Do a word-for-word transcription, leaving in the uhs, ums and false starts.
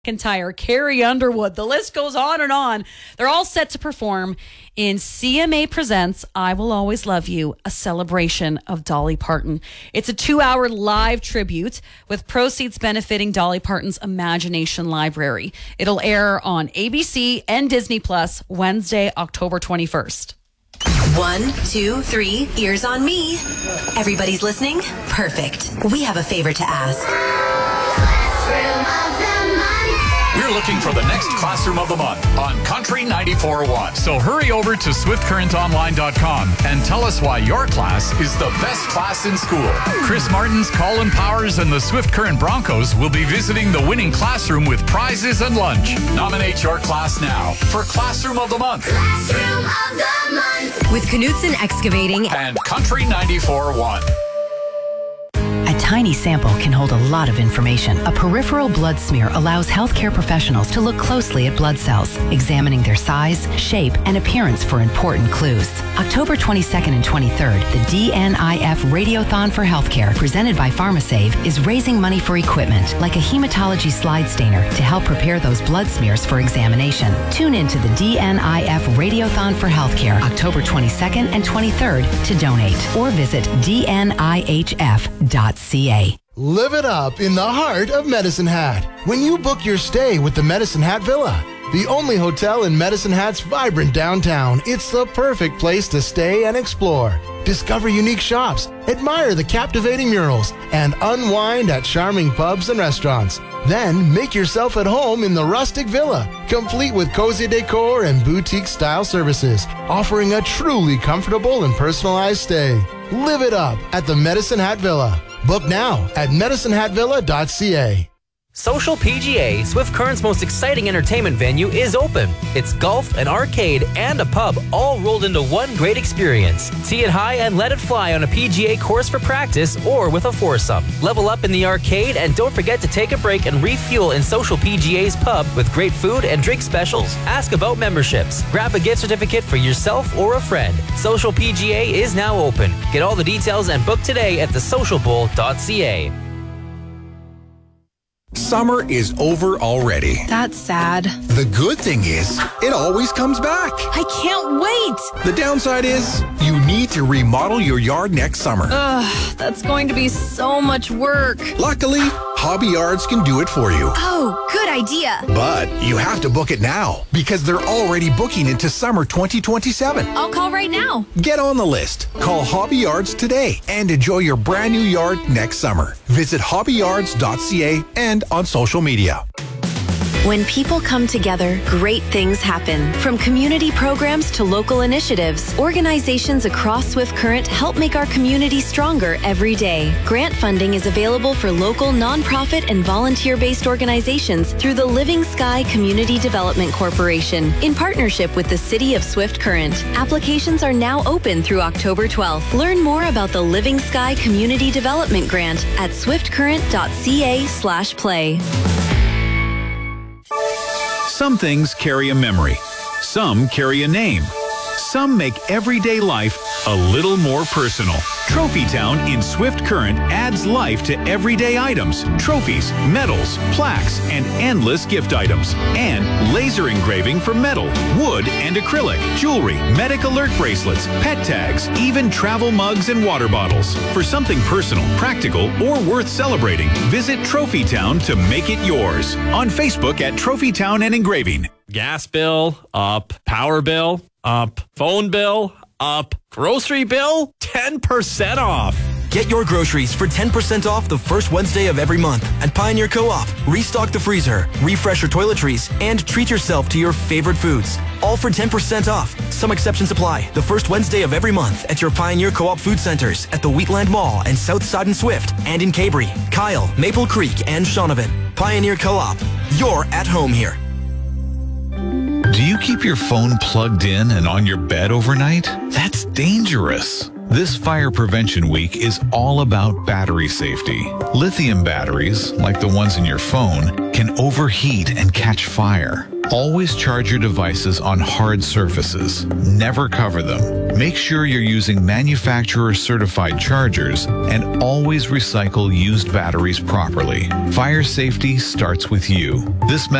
McIntyre, Carrie Underwood. The list goes on and on. They're all set to perform in C M A Presents I Will Always Love You, a celebration of Dolly Parton. It's a two-hour live tribute with proceeds benefiting Dolly Parton's Imagination Library. It'll air on A B C and Disney Plus Wednesday, October twenty-first. One, two, three, ears on me. Everybody's listening? Perfect. We have a favor to ask. We're looking for the next Classroom of the Month on Country ninety-four point one. So hurry over to swift current online dot com and tell us why your class is the best class in school. Chris Martins, Colin Powers, and the Swift Current Broncos will be visiting the winning classroom with prizes and lunch. Nominate your class now for Classroom of the Month. Classroom of the Month. With Knutson Excavating and Country ninety-four point one. A tiny sample can hold a lot of information. A peripheral blood smear allows healthcare professionals to look closely at blood cells, examining their size, shape, and appearance for important clues. October twenty-second and twenty-third, the D N I F Radiothon for Healthcare, presented by PharmaSave, is raising money for equipment like a hematology slide stainer to help prepare those blood smears for examination. Tune in to the D N I F Radiothon for Healthcare, October twenty-second and twenty-third to donate, or visit d n i h f dot c a. Live it up in the heart of Medicine Hat when you book your stay with the Medicine Hat Villa. The only hotel in Medicine Hat's vibrant downtown, it's the perfect place to stay and explore. Discover unique shops, admire the captivating murals, and unwind at charming pubs and restaurants. Then make yourself at home in the rustic villa, complete with cozy decor and boutique-style services, offering a truly comfortable and personalized stay. Live it up at the Medicine Hat Villa. Book now at medicine hat villa dot c a. Social P G A, Swift Current's most exciting entertainment venue, is open. It's golf, an arcade, and a pub, all rolled into one great experience. Tee it high and let it fly on a P G A course for practice or with a foursome. Level up in the arcade and don't forget to take a break and refuel in Social P G A's pub with great food and drink specials. Ask about memberships. Grab a gift certificate for yourself or a friend. Social P G A is now open. Get all the details and book today at the social bowl dot c a. Summer is over already. That's sad. The good thing is, it always comes back. I can't wait. The downside is, you need to remodel your yard next summer. Ugh, that's going to be so much work. Luckily, Hobby Yards can do it for you. Oh, good idea. But you have to book it now, because they're already booking into summer twenty twenty-seven. I'll call right now. Get on the list. Call Hobby Yards today and enjoy your brand new yard next summer. Visit hobby yards dot c a and on social media. When people come together, great things happen. From community programs to local initiatives, organizations across Swift Current help make our community stronger every day. Grant funding is available for local nonprofit and volunteer-based organizations through the Living Sky Community Development Corporation in partnership with the City of Swift Current. Applications are now open through October twelfth. Learn more about the Living Sky Community Development Grant at swift current dot c a slash play. Some things carry a memory. Some carry a name. Some make everyday life a little more personal. Trophy Town in Swift Current adds life to everyday items, trophies, medals, plaques, and endless gift items. And laser engraving for metal, wood, and acrylic, jewelry, medic alert bracelets, pet tags, even travel mugs and water bottles. For something personal, practical, or worth celebrating, visit Trophy Town to make it yours. On Facebook at Trophy Town and Engraving. Gas bill, up. Power bill, up. Phone bill, up. Grocery bill, ten percent off. Get your groceries for ten percent off the first Wednesday of every month at Pioneer Co-op. Restock the freezer, refresh your toiletries, and treat yourself to your favorite foods. All for ten percent off. Some exceptions apply. The first Wednesday of every month at your Pioneer Co-op food centers at the Wheatland Mall and Southside and Swift, and in Cabri, Kyle, Maple Creek, and Shaunavon. Pioneer Co-op. You're at home here. Do you keep your phone plugged in and on your bed overnight? That's dangerous. This Fire Prevention Week is all about battery safety. Lithium batteries, like the ones in your phone, can overheat and catch fire. Always charge your devices on hard surfaces. Never cover them. Make sure you're using manufacturer-certified chargers and always recycle used batteries properly. Fire safety starts with you. This